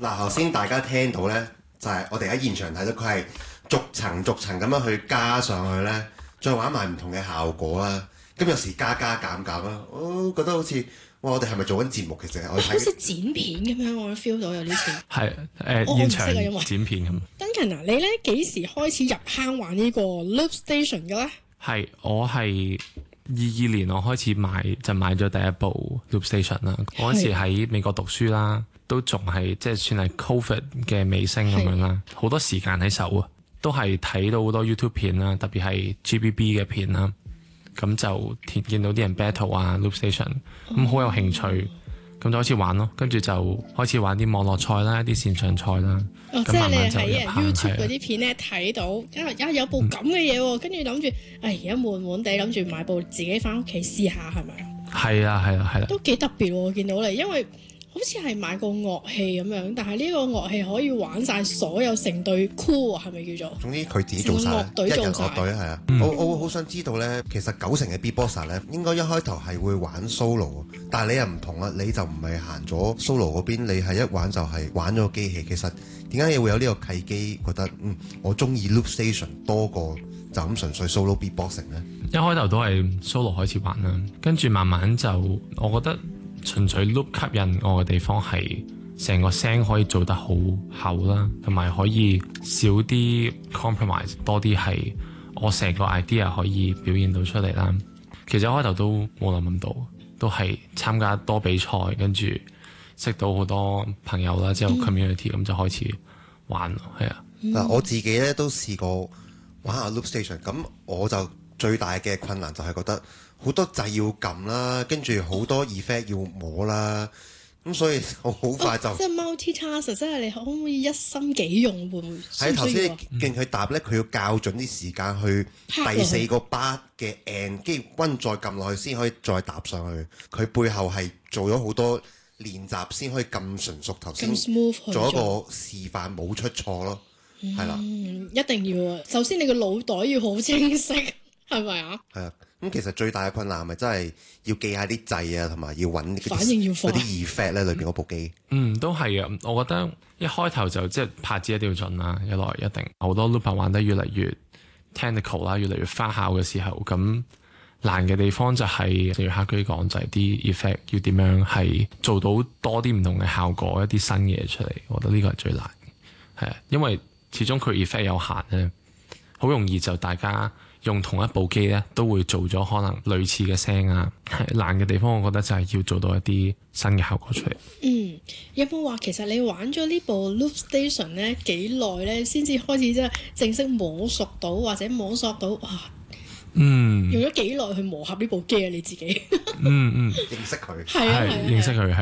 嗱，頭先大家聽到咧，就係、我哋喺現場睇到佢係逐層逐層咁樣去加上去咧，再玩埋唔同嘅效果啦。咁有時加加減減啦，我覺得好似哇！我哋係咪做緊節目其實我睇好似剪片咁樣，我 feel 到有啲似。 係現場剪片咁。 Duncan 啊，你咧幾時開始入坑玩呢個 Loop Station 嘅咧？ 係我係22年我開始買咗第一部 Loop Station 啦。嗰陣時喺美國讀書啦，都仲係即係算係 Covid 嘅尾聲咁樣啦，好多時間喺手啊，都係睇到好多 YouTube 片啦，特別係 GBB 嘅片啦。咁就見到啲人 battle 啊 Loop Station， 咁好有興趣，咁就開始玩咯。跟住就開始玩啲網絡賽啦，啲線上賽啦。 即係你喺 YouTube 嗰啲片咧睇到，有部咁嘅嘢喎，跟住諗住，而家悶悶地諗住買部自己翻屋企試下係咪啊？ 係啊， 都幾特別喎！見到你，因為好似係買個樂器咁樣，但係呢個樂器可以玩晒所有成隊 crew 係咪叫做？ 總之佢自己做晒，一人樂隊係啊！我好想知道咧，其實90%嘅 beatboxer 咧，應該一開頭係會玩 solo， 但係你又唔同啦，你就唔係行咗 solo 嗰邊，你係一玩就係玩咗個機器。其實點解你會有呢個契機，覺得我中意 Loop Station 多過就咁純粹 solo beatboxing 咧？ 一開頭都係 solo 開始玩啦，跟住慢慢就我覺得。純粹 loop 吸引我嘅地方係成個聲可以做得好厚啦，同埋可以少啲 compromise， 多啲係我成個 idea 可以表現到出嚟啦。其實一開頭都冇諗咁多，都係參加多比賽，跟住識到好多朋友啦，之後 community 咁就開始玩咯，係啊。 嗱，我自己咧都試過玩下 Loop Station， 咁我就最大嘅困難就係覺得好多掣要撳啦，跟住好多 effect 要摸啦，咁所以我好快就即係 multitask， 即係你可唔可以一心幾用？會唔會？ 喺頭先你見佢答咧，佢要校準啲時間去第4個 bar 嘅 end， 跟住溫再撳落去先可以再答上去。佢背後係做咗好多練習先可以咁純熟，頭先做一個示範冇出錯咯，係啦。 一定要啊！首先你個腦袋要好清晰，係咪啊？係啊。咁其實最大嘅困難係咪真係要記下啲掣啊，同埋要揾反應要快嗰啲 effect 咧裏邊嗰部機？ 都係啊！我覺得一開頭就即係拍子一定要準啦，一來一定好多 looper 玩得越嚟越 technical 啦，越嚟越花巧嘅時候，咁難嘅地方就係例如黑居講就係啲 effect 要點樣係做到多啲唔同嘅效果，一啲新嘢出嚟。我覺得呢個係最難嘅，係啊，因為始終佢 effect 有限咧，好容易就大家用同一部機咧，都會做咗可能類似嘅聲啊。難嘅地方，我覺得就係要做到一啲新嘅效果出嚟。 有冇話其實你玩咗呢部 Loop Station 咧幾耐咧，先至開始即係正式摸熟到或者摸索到哇？用咗幾耐去磨合呢部機啊？你自己認識佢係啊， 認識佢係